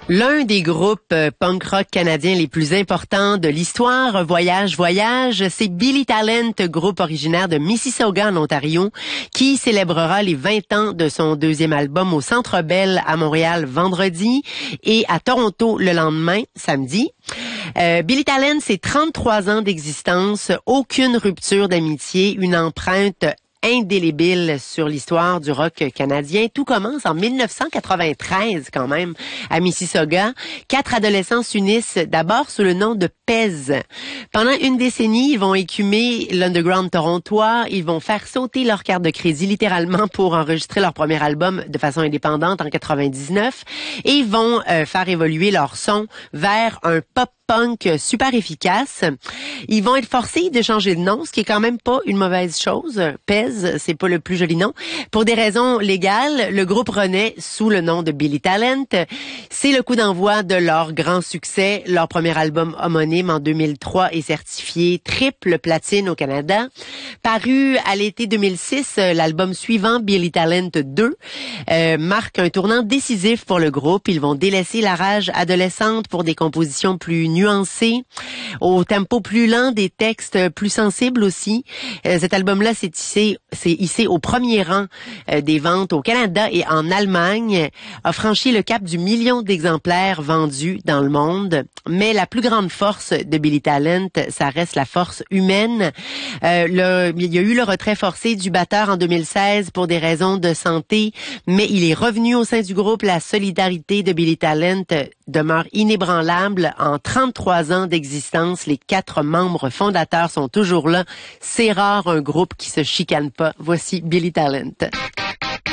L'un des groupes punk rock canadiens les plus importants de l'histoire, Voyage, c'est Billy Talent, groupe originaire de Mississauga en Ontario, qui célébrera les 20 ans de son deuxième album au Centre Bell à Montréal vendredi et à Toronto le lendemain, samedi. Billy Talent, c'est 33 ans d'existence, aucune rupture d'amitié, une empreinte indélébile sur l'histoire du rock canadien. Tout commence en 1993 quand même à Mississauga. 4 adolescents s'unissent d'abord sous le nom de Pez. Pendant une décennie, ils vont écumer l'underground torontois. Ils vont faire sauter leur carte de crédit littéralement pour enregistrer leur premier album de façon indépendante en 99 et ils vont faire évoluer leur son vers un pop-punk super efficace. Ils vont être forcés de changer de nom, ce qui est quand même pas une mauvaise chose. Pez, c'est pas le plus joli nom. Pour des raisons légales, le groupe renaît sous le nom de Billy Talent. C'est le coup d'envoi de leur grand succès. Leur premier album homonyme en 2003 est certifié triple platine au Canada. Paru à l'été 2006, l'album suivant, Billy Talent 2, marque un tournant décisif pour le groupe. Ils vont délaisser la rage adolescente pour des compositions plus nuancées, au tempo plus lent, des textes plus sensibles aussi. Cet album-là s'est hissé au premier rang des ventes au Canada et en Allemagne, a franchi le cap du 1 million d'exemplaires vendus dans le monde. Mais la plus grande force de Billy Talent, ça reste la force humaine. Il y a eu le retrait forcé du batteur en 2016 pour des raisons de santé, mais il est revenu au sein du groupe. La solidarité de Billy Talent demeure inébranlable. En 33 ans d'existence, les 4 membres fondateurs sont toujours là. C'est rare un groupe qui se chicane pas. Voici Billy Talent.